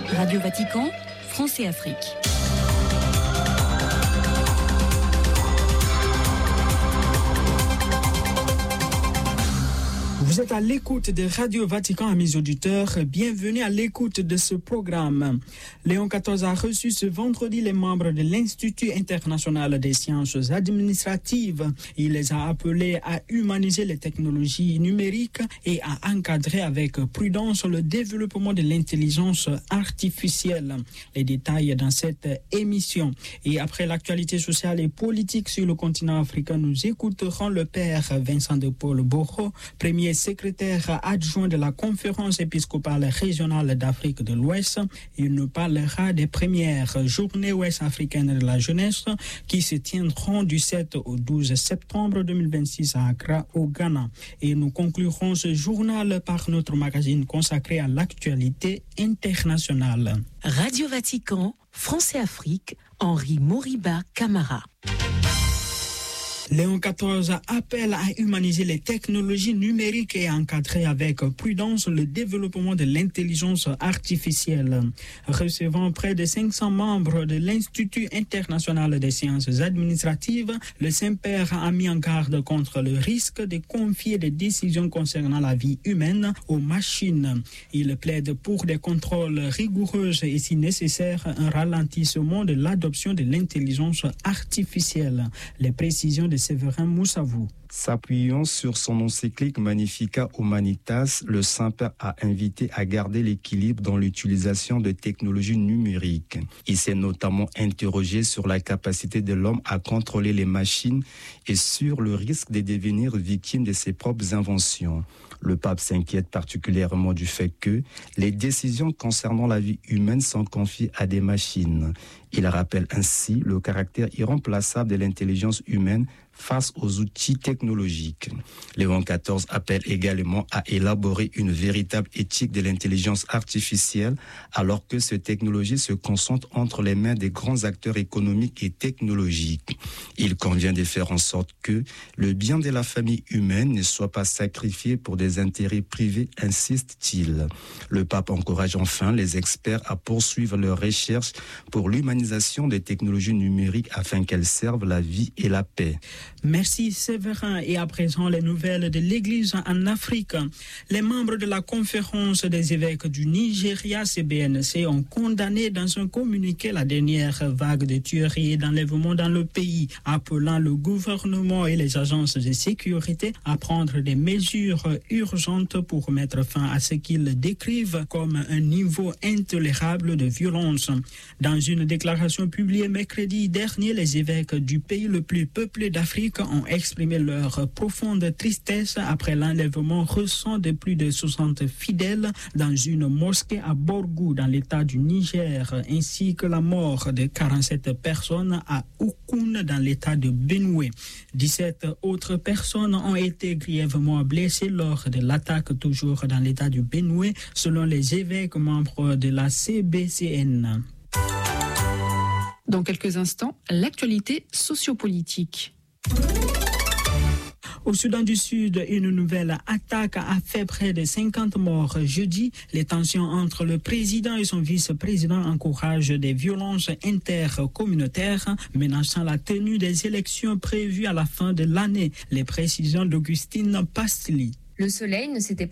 Radio Vatican, France et Afrique. Vous êtes à l'écoute de Radio Vatican, amis auditeurs. Bienvenue à l'écoute de ce programme. Léon XIV a reçu ce vendredi les membres de l'Institut international des sciences administratives. Il les a appelés à humaniser les technologies numériques et à encadrer avec prudence le développement de l'intelligence artificielle. Les détails dans cette émission. Et après l'actualité sociale et politique sur le continent africain, nous écouterons le père Vincent de Paul Boro, premier secrétaire adjoint de la conférence épiscopale régionale d'Afrique de l'Ouest. Il nous parlera des premières journées ouest-africaines de la jeunesse qui se tiendront du 7 au 12 septembre 2026 à Accra, au Ghana. Et nous conclurons ce journal par notre magazine consacré à l'actualité internationale. Radio Vatican, France et Afrique, Henri Moriba Camara. Léon XIV appelle à humaniser les technologies numériques et encadrer avec prudence le développement de l'intelligence artificielle. Recevant près de 500 membres de l'Institut international des sciences administratives, le Saint-Père a mis en garde contre le risque de confier des décisions concernant la vie humaine aux machines. Il plaide pour des contrôles rigoureux et, si nécessaire, un ralentissement de l'adoption de l'intelligence artificielle. Les précisions de Séverin Moussavou. S'appuyant sur son encyclique Magnificat Humanitas, le Saint-Père a invité à garder l'équilibre dans l'utilisation de technologies numériques. Il s'est notamment interrogé sur la capacité de l'homme à contrôler les machines et sur le risque de devenir victime de ses propres inventions. Le pape s'inquiète particulièrement du fait que les décisions concernant la vie humaine sont confiées à des machines. Il rappelle ainsi le caractère irremplaçable de l'intelligence humaine face aux outils technologiques. Léon XIV appelle également à élaborer une véritable éthique de l'intelligence artificielle alors que ces technologies se concentrent entre les mains des grands acteurs économiques et technologiques. Il convient de faire en sorte que le bien de la famille humaine ne soit pas sacrifié pour des intérêts privés, insiste-t-il. Le pape encourage enfin les experts à poursuivre leurs recherches pour l'humanisation des technologies numériques afin qu'elles servent la vie et la paix. Merci Séverin. Et à présent, les nouvelles de l'Église en Afrique. Les membres de la conférence des évêques du Nigeria, CBNC, ont condamné dans un communiqué la dernière vague de tueries et d'enlèvements dans le pays, appelant le gouvernement et les agences de sécurité à prendre des mesures urgentes pour mettre fin à ce qu'ils décrivent comme un niveau intolérable de violence. Dans une déclaration publiée mercredi dernier, les évêques du pays le plus peuplé d'Afrique ont exprimé leur profonde tristesse après l'enlèvement récent de plus de 60 fidèles dans une mosquée à Borgou dans l'état du Niger, ainsi que la mort de 47 personnes à Oukoun dans l'état de Benoué. 17 autres personnes ont été grièvement blessées lors de l'attaque toujours dans l'état du Benoué, selon les évêques membres de la CBCN. Dans quelques instants, l'actualité sociopolitique. Au Soudan du Sud, une nouvelle attaque a fait près de 50 morts jeudi. Les tensions entre le président et son vice-président encouragent des violences intercommunautaires menaçant la tenue des élections prévues à la fin de l'année. Les précisions d'Augustine Pastli. Le soleil ne s'était